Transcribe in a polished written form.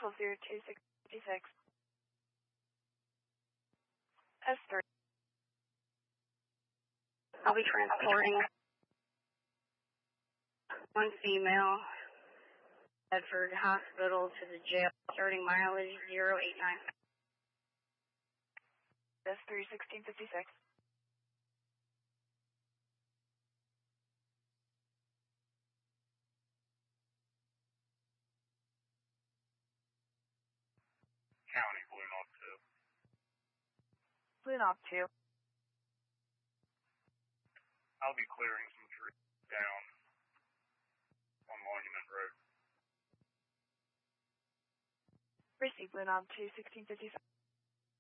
120256. S3. I'll be transporting one female, Bedford Hospital to the jail, starting mileage 089. S3 1656. County, Blue Knob 2. Blue Knob 2. I'll be clearing some trees down on Monument Road. Receive Blue Knob 2 1655.